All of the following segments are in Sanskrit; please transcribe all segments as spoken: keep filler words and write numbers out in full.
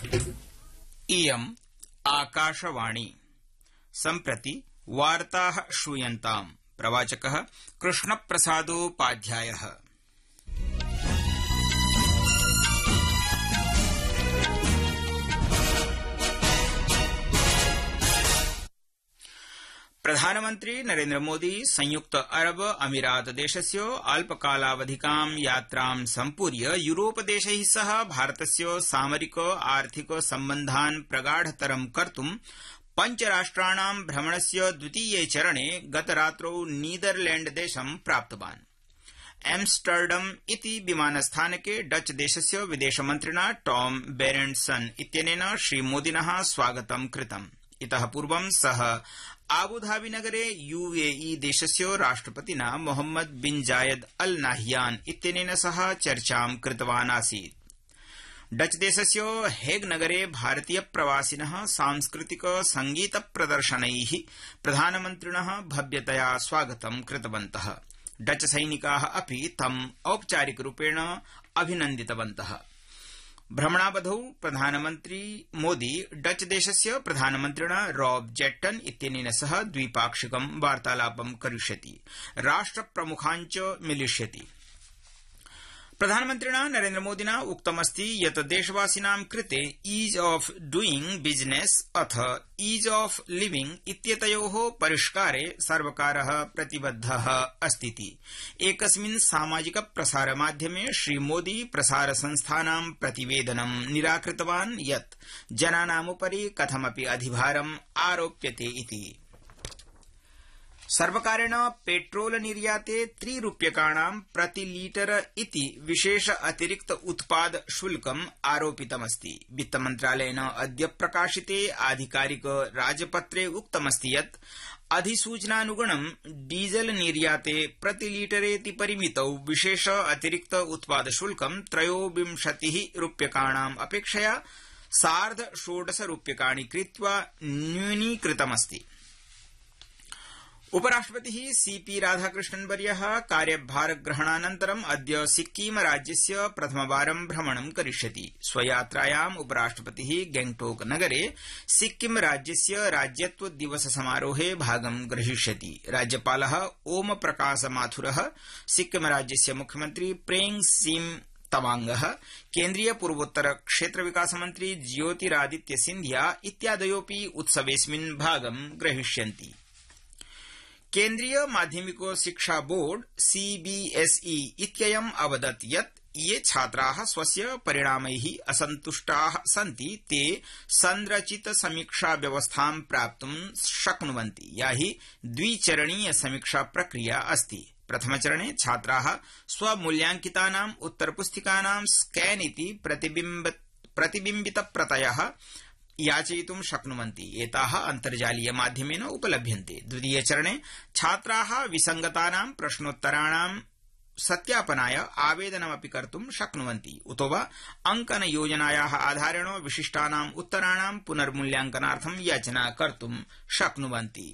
इयम् आकाशवाणी सम्प्रति वार्ताः श्रूयन्ताम्। प्रवाचकः कृष्णप्रसादोपाध्यायः। प्रधानमन्त्री नरेन्द्र मोदी संयुक्त अरब अमीरात देशस्य अल्पकालावधिकां यात्रां सम्पूर्य यूरोपदेशैः सह भारतस्य सामरिक आर्थिक सम्बन्धान् प्रगाढतरं कर्तुं पञ्चराष्ट्राणां भ्रमणस्य द्वितीये चरणे गतरात्रौ नीदरलैण्डदेशं प्राप्तवान्। एम्स्टर्डम इति विमानस्थानके डच देशस्य विदेशमन्त्रिणा टॉम बेरेण्डसन इत्यनेन श्रीमोदिनः स्वागतं कृतम्। इतः पूर्वं सः आबुधाबीनगरे यूएई देशस्य राष्ट्रपतिना मोहम्मद बिन जायद अल नाह्यान इत्यनेन सह चर्चां कृतवान् आसीत्। डच देशस्य हेग नगरे भारतीय प्रवासिनः सांस्कृतिक संगीत प्रदर्शनैः प्रधानमन्त्रिणः भव्यतया स्वागतं कृतवन्तः। डच सैनिकाः अपि तम् औपचारिकरूपेण अभिनन्दितवन्तः। भ्रमणावधौ प्रधानमन्त्री मोदी डच देशस्य प्रधानमन्त्रिणा रॉब जेट्टन इत्यनेन सह द्विपाक्षिकं वार्तालापं करिष्यति, राष्ट्रप्रमुखान् च मिलिष्यति। प्रधानमन्त्रिणा नरेन्द्र मोदिना उक्तमस्ति यत् देशवासिनां कृते ईज ऑफ डूइंग बिजनेस अथ ईज ऑफ लिविंग इत्येतयोः परिष्कारे सर्वकारः प्रतिबद्धः अस्तीति। एकस्मिन् सामाजिक प्रसारमाध्यमे श्रीमोदी प्रसारसंस्थानां प्रतिवेदनं निराकृतवान् यत् जनानामुपरि कथमपि अधिभारम् आरोप्यते इति। सर्वकारेण पेट्रोल निर्याते त्रिरूप्यकाणां प्रतिलीटर इति विशेष अतिरिक्त उत्पाद शुल्कम् आरोपितमस्ति। वित्तमन्त्रालयेन अद्य प्रकाशिते आधिकारिक राजपत्रे उक्तमस्ति यत् अधिसूचनानुगुणं डीजल निर्याते प्रतिलीटरेति परिमितौ विशेष अतिरिक्त उत्पाद शुल्कं त्रयोविंशतिः रूप्यकाणाम् अपेक्षया सार्ध षोडश रूप्यकाणि कृत्वा न्यूनीकृतमस्ति। उपराष्ट्रपतिः सीपी राधाकृष्णन्वर्यः कार्यभारग्रहणानन्तरम् अद्य सिक्किम राज्यस्य प्रथमवारं भ्रमणं करिष्यति। स्वयात्रायाम् उपराष्ट्रपतिः गैंगटोक नगरे सिक्किम राज्यस्य राज्यत्व दिवस समारोहे भागं ग्रहीष्यति। राज्यपालः ओम प्रकाश माथुरः, सिक्किम राज्यस्य मुख्यमन्त्री प्रेम सिंह तवांगः, केन्द्रीय पूर्वोत्तर क्षेत्र विकास मंत्री ज्योतिरादित्य सिंधिया इत्यादयोऽपि उत्सवेऽस्मिन् भागं ग्रहीष्यन्ति। केन्द्रीय माध्यमिक शिक्षा बोर्ड सीबीएसई इत्ययम् अवदत् यत् ये छात्राः स्वस्य परिणामैः असन्तुष्टाः सन्ति ते संरचित समीक्षा व्यवस्थां प्राप्तुं शक्नुवन्ति, या हि द्विचरणीय समीक्षा प्रक्रिया अस्ति। प्रथमचरणे छात्राः स्वमूल्यांकितानाम् उत्तरपुस्तिकानां स्कैन इति प्रतिबिम्बितप्रतयः याचयितुं शक्नुवन्ति। एताः अन्तर्जालीय माध्यमेन उपलभ्यन्ते। द्वितीयचरणे छात्राः विसंगतानां प्रश्नोत्तराणां सत्यापनाय आवेदनमपि कर्तुं शक्नुवन्ति, उतो वा अंकनयोजनायाः आधारेण विशिष्टानाम् उत्तराणां पुनर्मूल्यांकनार्थं याचना कर्तुं शक्नुवन्ति।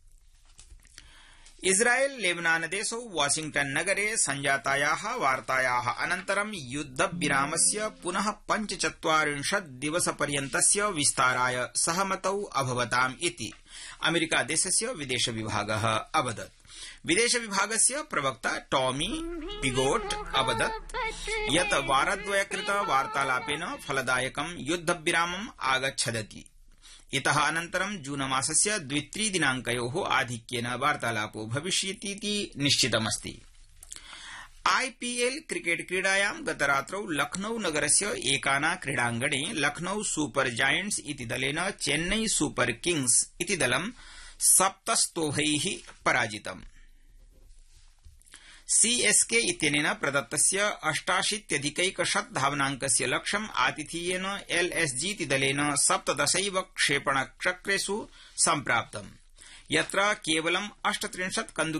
इस्राएल लेबनानदेशौ वाशिंगटन नगरे संजातायाः वार्तायाः अनन्तरं युद्धविरामस्य पुनः पञ्चचत्वारिंशत् दिवसपर्यन्तस्य विस्ताराय सहमतौ अभवताम् इति अमेरिकादेशस्य विदेश विभागः अवदत्। विदेश विभागस्य प्रवक्ता टॉमी पिगोट अवदत् यत् वारद्वयकृत वार्तालापेन फलदायकं युद्धविरामम् आगच्छदति। इतः अनन्तरं जूनमासस्य द्वित्रिदिनाङ्कयोः आधिक्येन वार्तालापो भविष्यतीति निश्चितमस्ति। आईपीएल क्रिकेट क्रीडायां गतरात्रौ लखनऊ नगरस्य एकाना क्रीडाङ्गणे लखनऊ सुपर जायंट्स इति दलेन चेन्नई सुपर किंग्स इति दलं सप्तस्तोभैः पराजितम्। सीएसके इत्यनेन प्रदत्तस्य अष्टाशीत्यधिकैकशत धावनाङ्कस्य लक्ष्यम् आतिथेयेन एलएसजी इति दलेन सप्तदशैव क्षेपणचक्रेषु सम्प्राप्तम्, यत्र केवलम् अष्टत्रिंशत्